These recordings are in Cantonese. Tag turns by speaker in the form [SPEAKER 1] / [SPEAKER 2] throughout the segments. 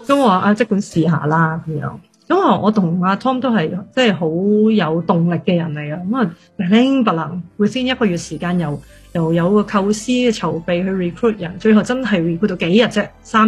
[SPEAKER 1] 咁我話啊，即管試下啦咁樣。咁我同阿 Tom 都係即係好有動力嘅人嚟嘅。咁啊，零不能會先一個月時間又有個構思嘅籌備去 recruit 人，最後真係 recruit 到幾日啫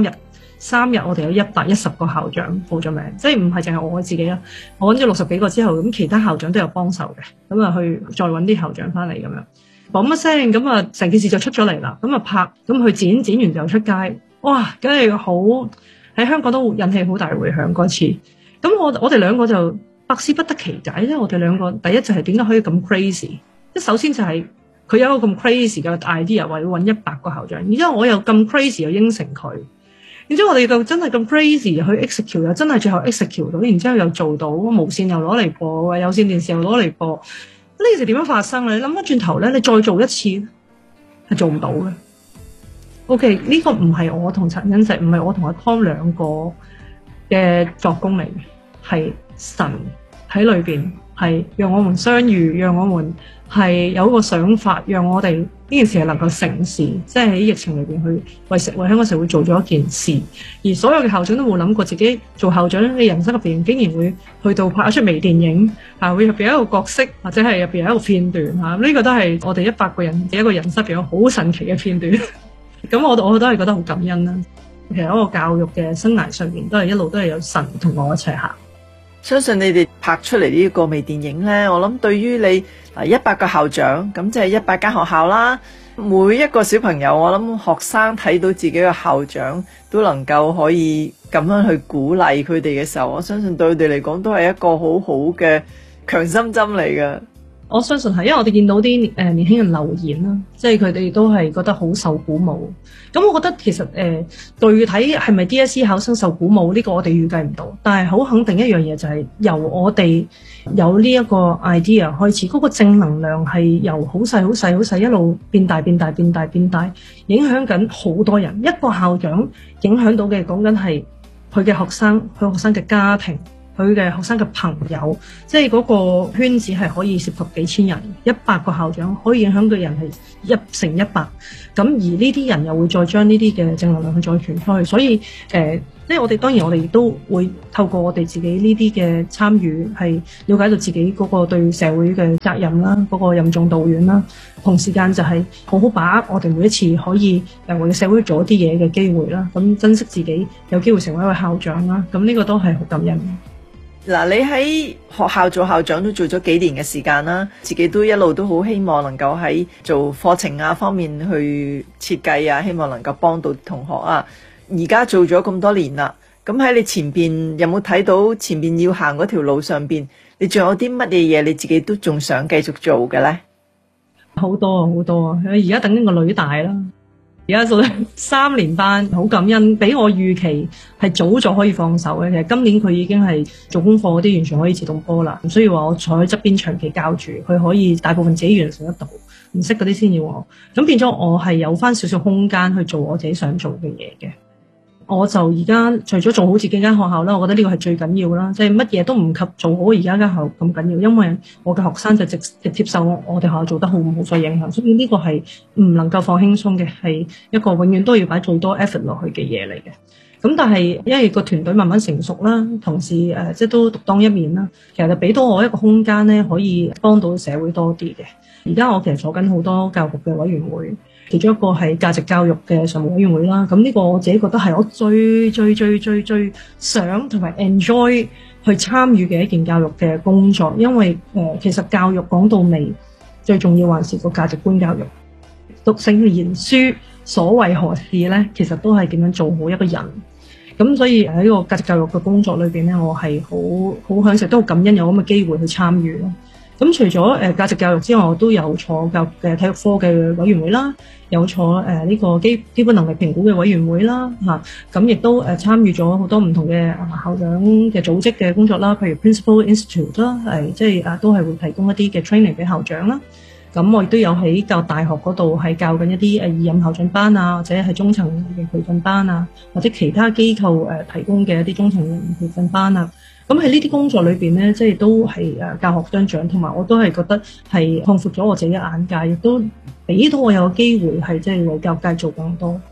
[SPEAKER 1] ？3日我哋有110個校長報咗名，即係唔係淨係我自己啦。我揾咗60幾個之後，咁其他校長都有幫手嘅，咁啊去再揾啲校長翻嚟咁樣，講乜聲咁啊，成件事就出咗嚟啦。咁啊拍，咁去剪完就出街，哇！梗係好喺香港都引起好大迴響嗰次。咁我哋兩個就百思不得其解，因為我哋兩個第一就係點解可以咁 crazy？即首先就係佢有一個咁 crazy 嘅 idea，話要揾100個校長，然之後我又咁 crazy 又應承佢，然之後我哋就真係咁 crazy 去 execute， 又真係最後 execute 到，然之後又做到無線又攞嚟播，有線電視又攞嚟播。呢件事點樣發生咧？你諗翻轉頭咧，你再做一次係做唔到嘅。OK， 呢個唔係我同陳欣石，唔係我同阿 Tom 兩個嘅作工嚟嘅，係神喺裏邊，係讓我們相遇，讓我們係有一個想法，讓我哋呢件事係能夠成事，即係喺疫情裏邊去為香港社會做咗一件事。而所有嘅校長都冇諗過自己做校長嘅人生入邊，竟然會去到拍一出微電影，會入邊有一個角色，或者係入邊有一個片段嚇。呢個都係我哋100個人嘅一個人生入邊好神奇嘅片段。咁我都係覺得好感恩啦。其實一個教育嘅生涯上面都係一路都係有神同我一齊行。
[SPEAKER 2] 相信你哋拍出嚟呢個微電影呢，我諗對於你100個校長，咁即係100間學校啦。每一個小朋友，我諗學生睇到自己嘅校長都能夠可以咁樣去鼓勵佢哋嘅時候，我相信對佢哋嚟講都係一個好好嘅強心針嚟嘅。
[SPEAKER 1] 我相信係，因為我哋見到啲年輕人留言啦，即係佢哋都係覺得好受鼓舞。咁我覺得其實具體係咪 DSE 考生受鼓舞呢個我哋預計唔到，但係好肯定一樣嘢就係由我哋有呢一個 idea 開始，嗰個正能量係由好細好細好細一路變大變大變大變大，影響緊好多人。一個校長影響到嘅講緊係佢嘅學生，佢學生嘅家庭，佢嘅學生嘅朋友，即係嗰個圈子係可以涉及幾千人，100個校長可以影響嘅人係1乘100，咁而呢啲人又會再將呢啲嘅正能量去再傳出去，所以即係我哋當然我哋亦都會透過我哋自己呢啲嘅參與，係了解到自己嗰個對社會嘅責任啦，嗰個任重道遠啦，同時間就係好好把握我哋每一次可以為社會做一啲嘢嘅機會啦，咁珍惜自己有機會成為一位校長啦，咁呢個都係好感恩。
[SPEAKER 2] 嗱，你喺學校做校長都做咗幾年嘅時間啦，自己都一路都好希望能夠喺做課程啊方面去設計啊，希望能夠幫到同學啊。而家做咗咁多年啦，咁喺你前邊有冇睇到前邊要行嗰條路上邊，你仲有啲乜嘢嘢你自己都仲想繼續做嘅呢？
[SPEAKER 1] 好多好多啊！而家等緊個女大啦。而家做3年班，好感恩，比我預期係早咗可以放手嘅。其實今年佢已經係做功課嗰啲完全可以自動波啦，唔需要話我坐喺側邊長期教住，佢可以大部分自己完成得到，唔識嗰啲先要我。咁變咗我係有翻少少空間去做我自己想做嘅嘢嘅。我就而家除咗做好自己間學校啦，我覺得呢個係最緊要啦，即係乜嘢都唔及做好而家間學校咁緊要，因為我嘅學生就直接受我哋學校做得好唔好所影響，所以呢個係唔能夠放輕鬆嘅，係一個永遠都要擺最多 effort 落去嘅嘢嚟嘅。咁但係因為個團隊慢慢成熟啦，同時即係都獨當一面啦，其實就俾到我一個空間咧，可以幫到社會多啲嘅。而家我其實坐緊好多教育嘅委員會。其中一個係價值教育嘅常務委員會啦，咁呢個我自己覺得係我最想同埋 enjoy 去參與嘅一件教育嘅工作，因為其實教育講到尾最重要還是個價值觀教育。讀聖賢書所為何事呢？其實都係點樣做好一個人。咁所以喺呢個價值教育嘅工作裏邊呢，我係好享受，都好感恩有咁嘅機會去參與咯。咁除咗價值教育之外，我都有坐教育嘅體育科嘅委員會啦，有坐呢個基本能力評估嘅委員會啦，咁亦都參與咗好多唔同嘅校長嘅組織嘅工作啦，譬如 Principal Institute 啦，即係都係會提供一啲嘅 training 俾校長啦。咁我亦都有喺教育大學嗰度係教緊一啲二任校長班啊，或者係中層嘅培訓班啊，或者其他機構提供嘅一啲中層培訓班啊。咁喺呢啲工作裏邊咧，即係都係教學相長，同埋我都係覺得係擴闊咗我自己嘅眼界，亦都俾到我有個機會係即係為教育界做更多。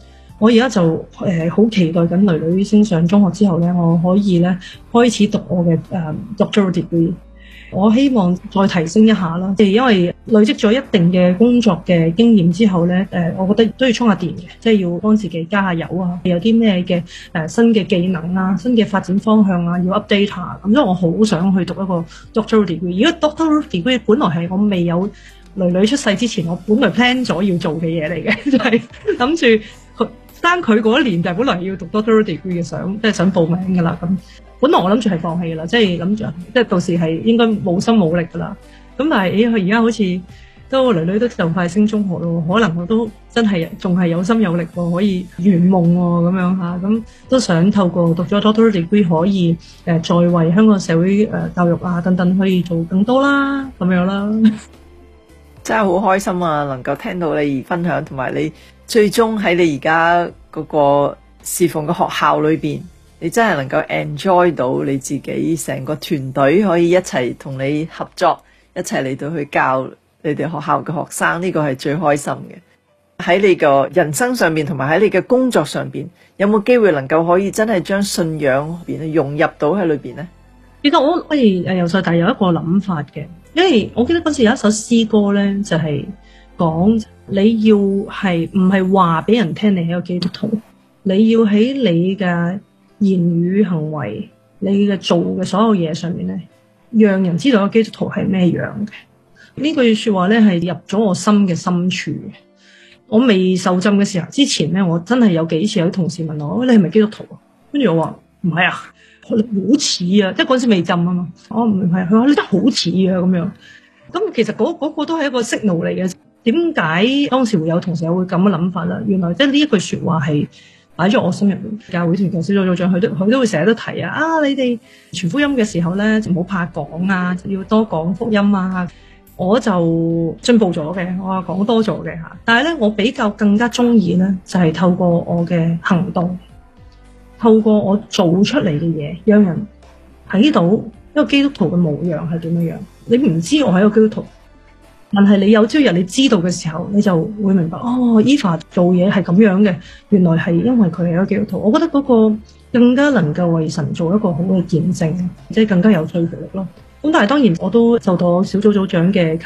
[SPEAKER 1] 我而家就好期待緊女女升上中學之後咧，我可以咧開始讀我嘅doctoral degree。我希望再提升一下啦，因為累積咗一定嘅工作嘅經驗之後咧，我覺得都要充下電嘅，即係要幫自己加下油啊，有啲咩嘅新嘅技能啊、新嘅發展方向啊，要 update 下。咁所以我好想去讀一個 doctoral degree。如果 doctoral degree 本來係我未有女女出世之前，我本來 plan 咗要做嘅嘢嚟嘅，就係諗住生佢嗰一年就本來要讀 doctoral degree 嘅，即係想報名㗎啦。咁本來我諗住係放棄㗎啦，即係諗住即係到時係應該冇心冇力㗎啦。咁但係佢而家好似都女女都就快升中學咯，可能我都真係仲係有心有力喎，可以圓夢喎咁樣嚇。咁都想透過讀咗 doctoral degree 可以再為香港社會教育啊等等可以做更多啦咁樣啦。
[SPEAKER 2] 真係好開心啊！能夠聽到你分享，同埋你最終喺你而家嗰個侍奉嘅學校裏邊，你真係能夠 enjoy 到你自己成個團隊可以一齊同你合作，一齊嚟到去教你哋學校嘅學生，呢個係最開心嘅。喺你個人生上面，同埋喺你嘅工作上邊，有冇機會能夠可以真係將信仰融入到喺裏邊呢？
[SPEAKER 1] 其實我由細大有一個諗法嘅。因為我記得嗰次有一首詩歌咧，就係講你要係唔係話俾人聽你係一個基督徒，你要喺你嘅言語行為、你嘅做嘅所有嘢上面咧，讓人知道個基督徒係咩樣嘅。呢句說話咧係入咗我心嘅深處嘅。我未受浸嘅時候之前咧，我真係有幾次有啲同事問我：你係咪基督徒啊？跟住我話唔係啊。好似啊，即係嗰陣時未浸啊嘛，我唔係，佢話你真係好似啊咁樣。咁其實嗰個都係一個 signal 嚟嘅。點解當時會有同事會咁嘅諗法啦？原來即係呢一句說話係擺咗我心入面。教會團體小組組長佢都會成日都提啊，你哋傳福音嘅時候咧，就唔好怕講啊，要多講福音啊。我就進步咗嘅，我話講多咗嘅吓。但係咧，我比較更加中意咧，就係透過我嘅行動。透過我做出嚟嘅嘢，讓人睇到一個基督徒嘅模樣係點樣樣。你唔知我係一個基督徒，但係你有朝日你知道嘅時候，你就會明白哦，Eva 做嘢係咁樣嘅，原來係因為佢係一個基督徒。我覺得嗰個更加能夠為神做一個好嘅見證，即係更加有說服力咯。咁但係當然我都受到小組組長嘅